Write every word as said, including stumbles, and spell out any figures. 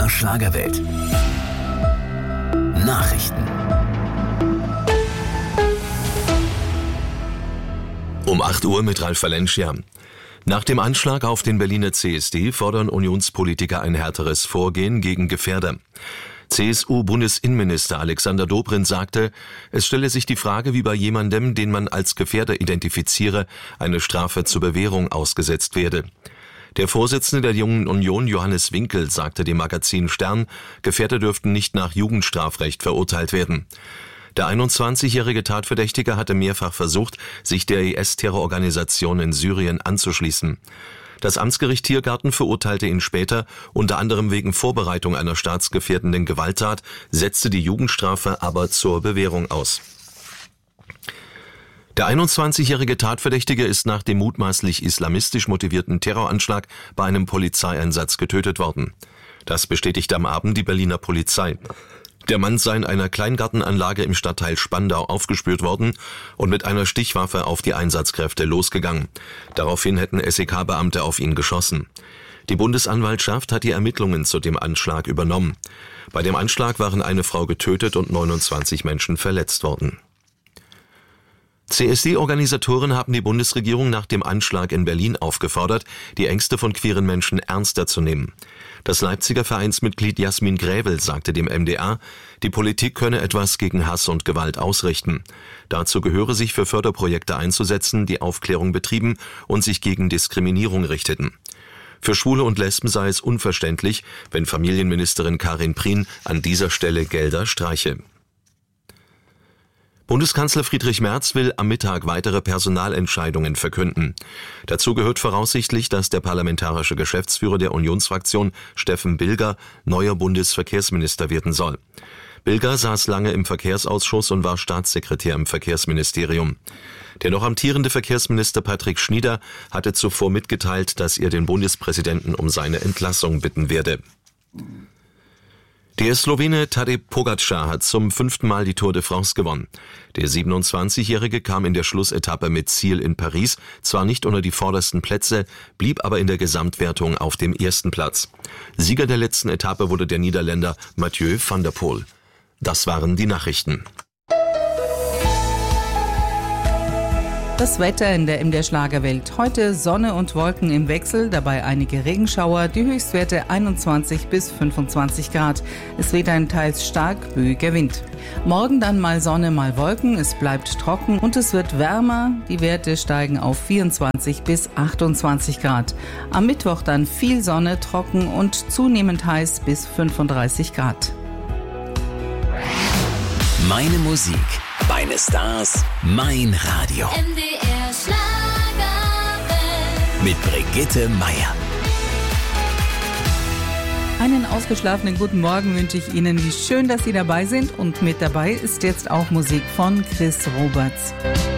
der Schlagerwelt. Nachrichten. Um acht Uhr mit Ralf Valencia. Nach dem Anschlag auf den Berliner C S D fordern Unionspolitiker ein härteres Vorgehen gegen Gefährder. C S U-Bundesinnenminister Alexander Dobrindt sagte, es stelle sich die Frage, wie bei jemandem, den man als Gefährder identifiziere, eine Strafe zur Bewährung ausgesetzt werde. Der Vorsitzende der Jungen Union, Johannes Winkel, sagte dem Magazin Stern, Gefährder dürften nicht nach Jugendstrafrecht verurteilt werden. Der einundzwanzigjährige Tatverdächtige hatte mehrfach versucht, sich der I S-Terrororganisation in Syrien anzuschließen. Das Amtsgericht Tiergarten verurteilte ihn später, unter anderem wegen Vorbereitung einer staatsgefährdenden Gewalttat, setzte die Jugendstrafe aber zur Bewährung aus. Der einundzwanzigjährige Tatverdächtige ist nach dem mutmaßlich islamistisch motivierten Terroranschlag bei einem Polizeieinsatz getötet worden. Das bestätigte am Abend die Berliner Polizei. Der Mann sei in einer Kleingartenanlage im Stadtteil Spandau aufgespürt worden und mit einer Stichwaffe auf die Einsatzkräfte losgegangen. Daraufhin hätten S E K-Beamte auf ihn geschossen. Die Bundesanwaltschaft hat die Ermittlungen zu dem Anschlag übernommen. Bei dem Anschlag waren eine Frau getötet und neunundzwanzig Menschen verletzt worden. C S D-Organisatoren haben die Bundesregierung nach dem Anschlag in Berlin aufgefordert, die Ängste von queeren Menschen ernster zu nehmen. Das Leipziger Vereinsmitglied Jasmin Grävel sagte dem M D R, die Politik könne etwas gegen Hass und Gewalt ausrichten. Dazu gehöre sich für Förderprojekte einzusetzen, die Aufklärung betrieben und sich gegen Diskriminierung richteten. Für Schwule und Lesben sei es unverständlich, wenn Familienministerin Karin Prien an dieser Stelle Gelder streiche. Bundeskanzler Friedrich Merz will am Mittag weitere Personalentscheidungen verkünden. Dazu gehört voraussichtlich, dass der parlamentarische Geschäftsführer der Unionsfraktion, Steffen Bilger, neuer Bundesverkehrsminister werden soll. Bilger saß lange im Verkehrsausschuss und war Staatssekretär im Verkehrsministerium. Der noch amtierende Verkehrsminister Patrick Schnieder hatte zuvor mitgeteilt, dass er den Bundespräsidenten um seine Entlassung bitten werde. Der Slowene Tadej Pogačar hat zum fünften Mal die Tour de France gewonnen. Der siebenundzwanzigjährige kam in der Schlussetappe mit Ziel in Paris zwar nicht unter die vordersten Plätze, blieb aber in der Gesamtwertung auf dem ersten Platz. Sieger der letzten Etappe wurde der Niederländer Mathieu van der Poel. Das waren die Nachrichten. Das Wetter in der M D R Schlagerwelt. Heute Sonne und Wolken im Wechsel, dabei einige Regenschauer, die Höchstwerte einundzwanzig bis fünfundzwanzig Grad. Es weht ein teils stark böiger Wind. Morgen dann mal Sonne, mal Wolken, es bleibt trocken und es wird wärmer. Die Werte steigen auf vierundzwanzig bis achtundzwanzig Grad. Am Mittwoch dann viel Sonne, trocken und zunehmend heiß bis fünfunddreißig Grad. Meine Musik, meine Stars, mein Radio. M D R Schlagerwelt. Mit Brigitte Meier. Einen ausgeschlafenen guten Morgen wünsche ich Ihnen. Wie schön, dass Sie dabei sind. Und mit dabei ist jetzt auch Musik von Chris Roberts.